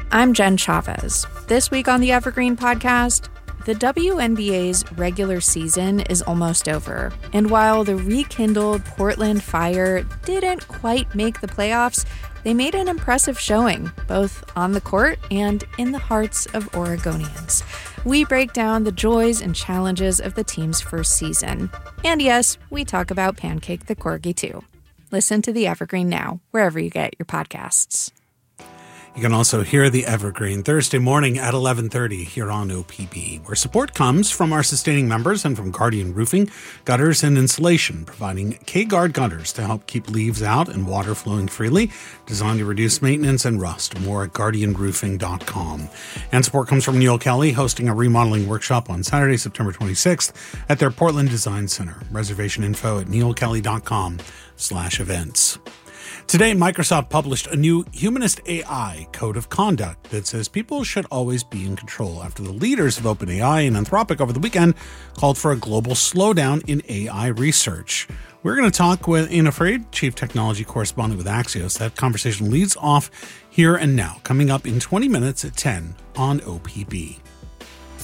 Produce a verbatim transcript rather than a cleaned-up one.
I'm Jen Chavez. This week on the Evergreen Podcast, the W N B A's regular season is almost over. And while the rekindled Portland Fire didn't quite make the playoffs, they made an impressive showing, both on the court and in the hearts of Oregonians. We break down the joys and challenges of the team's first season. And yes, we talk about Pancake the Corgi too. Listen to the Evergreen now, wherever you get your podcasts. You can also hear the Evergreen Thursday morning at eleven thirty here on O P B, where support comes from our sustaining members and from Guardian Roofing, Gutters, and Insulation, providing K-Guard gutters to help keep leaves out and water flowing freely, designed to reduce maintenance and rust. More at guardian roofing dot com. And support comes from Neil Kelly, hosting a remodeling workshop on Saturday, September twenty-sixth at their Portland Design Center. Reservation info at neil kelly dot com slash events. Today, Microsoft published a new Humanist A I code of conduct that says people should always be in control after the leaders of OpenAI and Anthropic over the weekend called for a global slowdown in A I research. We're going to talk with Ian Freed, Chief Technology Correspondent with Axios. That conversation leads off here and now, coming up in twenty minutes at ten on O P B.